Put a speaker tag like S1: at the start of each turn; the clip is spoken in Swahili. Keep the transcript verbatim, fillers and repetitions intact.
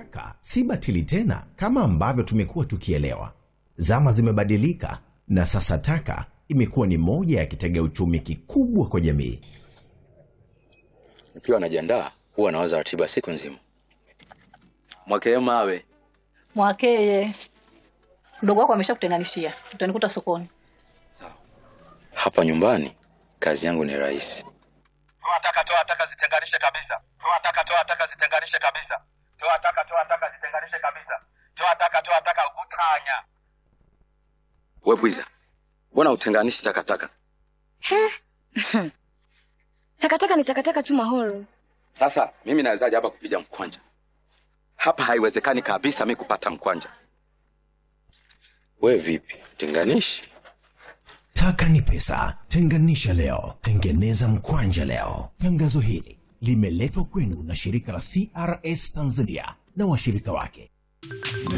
S1: taka si batili tena kama ambavyo tumekuwa tukielewa. Zama zimebadilika na sasa taka imekuwa ni moja ya kitega uchumi kikubwa kwa jamii.
S2: Nikiwa najiandaa huwa nawaza ratiba siku nzima. Mwakee mawe.
S3: Mwakeye. Mdogo wako ameshakutenganishia. Utanikuta sokoni.
S2: Sawa. Hapa nyumbani kazi yangu ni rahisi.
S4: Toa taka, toa taka, zitenganishe kabisa. Toa taka, toa taka, zitenganishe kabisa. Toa taka, toa taka, zitenganishe kabisa. Toa taka, toa taka, utanya.
S2: Wewe Bwiza, mbona utenganishi takataka?
S5: Takataka ni takataka tu Mahoro.
S2: Sasa mimi nawezaje hapa kupiga mkwanja? Hapa haiwezekani kabisa mimi kupata mkwanja. Wewe vipi? Tenganishi?
S1: Taka ni pesa. Tenganisha leo, tengeneza mkwanja leo. Tangazo hili limeletwa kwenu na shirika la C R S Tanzania na washirika wake.